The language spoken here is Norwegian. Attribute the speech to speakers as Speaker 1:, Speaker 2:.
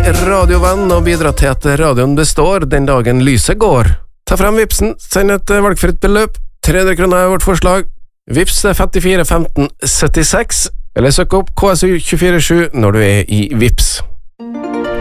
Speaker 1: radiovenn og bidra til at radioen består den dagen lyset går. Ta frem Vipsen, send et valgfritt beløp. 300 kroner er vårt forslag. Vips 54 15 76, eller søk opp KSU 247 når du er i Vips.